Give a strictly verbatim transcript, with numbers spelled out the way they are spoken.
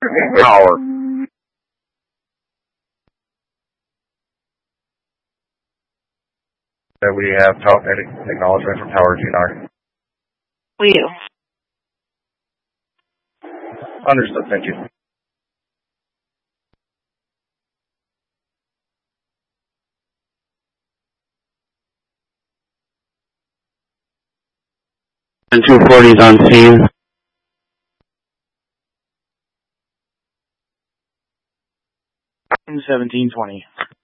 Tower. That we have top acknowledgement from Tower G N R. We do. Understood, thank you. two forty is on scene. seventeen twenty.